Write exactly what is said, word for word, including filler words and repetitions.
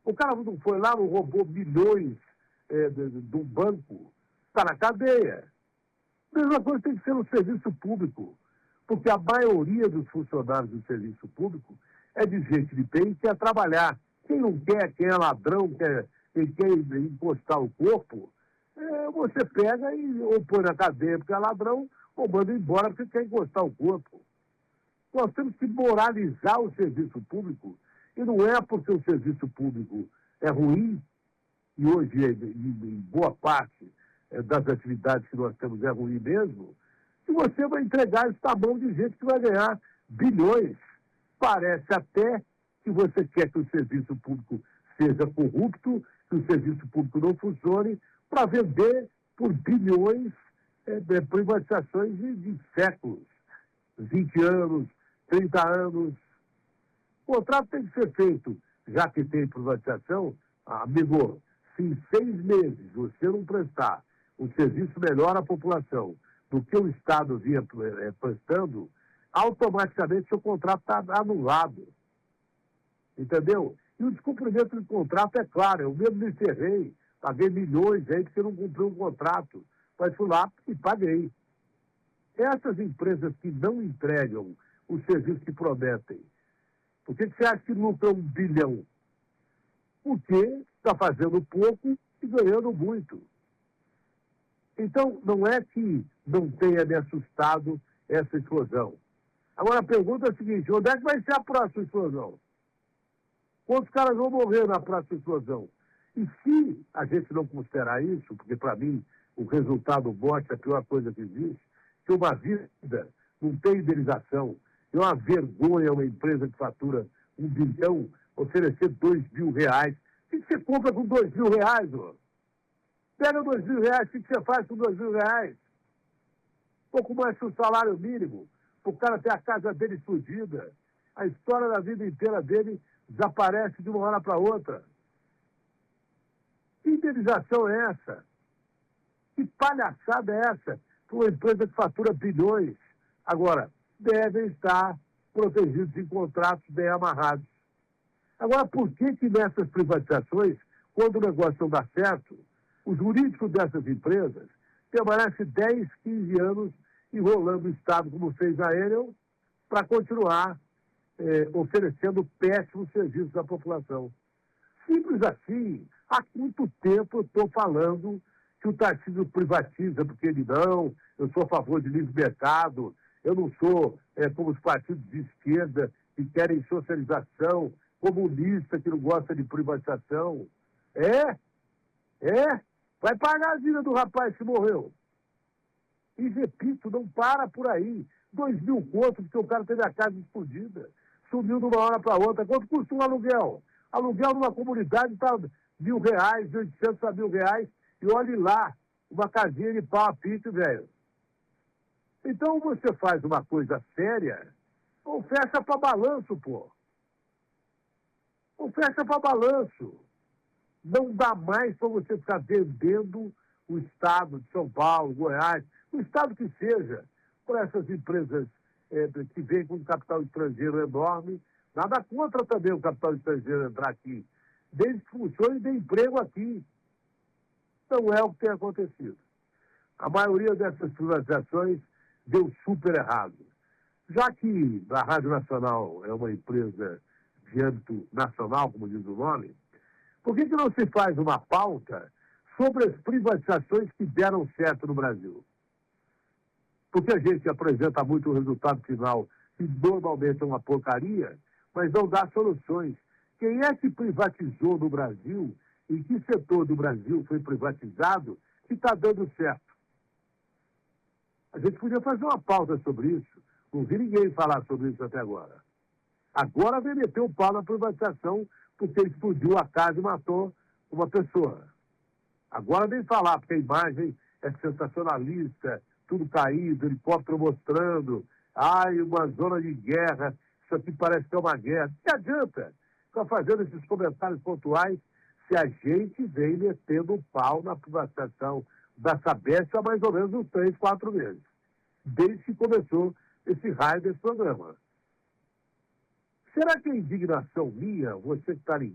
O cara não foi lá, não roubou milhões é, de, de, de um banco, está na cadeia. A mesma coisa tem que ser no serviço público, porque a maioria dos funcionários do serviço público é de gente de bem e quer trabalhar. Quem não quer, quem é ladrão, quer, quem quer encostar o corpo, é, você pega e ou põe na cadeia porque é ladrão, ou manda embora porque quer encostar o corpo. Nós temos que moralizar o serviço público, e não é porque o serviço público é ruim, e hoje, em boa parte das atividades que nós temos é ruim mesmo, que você vai entregar isso na mão de gente que vai ganhar bilhões. Parece até que você quer que o serviço público seja corrupto, que o serviço público não funcione, para vender por bilhões é, é, privatizações de, de séculos, vinte anos, trinta anos. O contrato tem que ser feito, já que tem privatização, amigo, se em seis meses você não prestar um serviço melhor à população do que o Estado vinha é, prestando, automaticamente seu contrato está anulado. Entendeu? E o descumprimento do contrato é claro, eu mesmo me ferrei, paguei milhões aí porque não cumpriu um contrato, mas fui lá e paguei. Essas empresas que não entregam o serviço que prometem, por que você acha que lucra um bilhão? Porque está fazendo pouco e ganhando muito. Então, não é que não tenha me assustado essa explosão. Agora, a pergunta é a seguinte, onde é que vai ser a próxima explosão? Quantos caras vão morrer na próxima explosão? E se a gente não considerar isso, porque para mim o resultado morte é a pior coisa que existe, que uma vida não tem indenização, é uma vergonha uma empresa que fatura um bilhão oferecer dois mil reais. O que você compra com dois mil reais, ó? Pega dois mil reais, o que você faz com dois mil reais? Pouco mais que o salário mínimo, o cara ter a casa dele explodida. A história da vida inteira dele desaparece de uma hora para outra. Que indenização é essa? Que palhaçada é essa? Para uma empresa que fatura bilhões. Agora, devem estar protegidos em contratos bem amarrados. Agora, por que que nessas privatizações, quando o negócio não dá certo, os jurídicos dessas empresas permanecem dez, quinze anos enrolando o Estado, como fez a Enel, para continuar eh, oferecendo péssimos serviços à população? Simples assim. Há muito tempo eu estou falando que o Tarcísio privatiza, porque ele não, eu sou a favor de livre mercado, eu não sou é, como os partidos de esquerda que querem socialização, comunista que não gosta de privatização. É, é, vai pagar a vida do rapaz que morreu. E repito, não para por aí. Dois mil contos porque o cara teve a casa explodida. Sumiu de uma hora para outra. Quanto custa um aluguel? Aluguel numa comunidade está mil reais, de oitocentos a mil reais. E olhe lá, uma casinha de pau a pique, velho. Então você faz uma coisa séria, ou fecha para balanço, pô. Ou fecha para balanço. Não dá mais para você ficar vendendo o Estado de São Paulo, Goiás, o Estado que seja, por essas empresas é, que vêm com capital estrangeiro enorme. Nada contra também o capital estrangeiro entrar aqui, desde que funcione e dê emprego aqui. Não é o que tem acontecido. A maioria dessas privatizações deu super errado. Já que a Rádio Nacional é uma empresa de âmbito nacional, como diz o nome, por que que não se faz uma pauta sobre as privatizações que deram certo no Brasil? Porque a gente apresenta muito o resultado final, que normalmente é uma porcaria, mas não dá soluções. Quem é que privatizou no Brasil? Em que setor do Brasil foi privatizado que está dando certo? A gente podia fazer uma pauta sobre isso. Não vi ninguém falar sobre isso até agora. Agora vem meter o pau na privatização porque ele explodiu a casa e matou uma pessoa. Agora vem falar, porque a imagem é sensacionalista, tudo caído, helicóptero mostrando, ai, uma zona de guerra, isso aqui parece que é uma guerra. O que adianta ficar fazendo esses comentários pontuais se a gente vem metendo o pau na privatização da Sabesp há mais ou menos uns três, quatro meses, desde que começou esse raio desse programa? Será que é indignação minha, você que está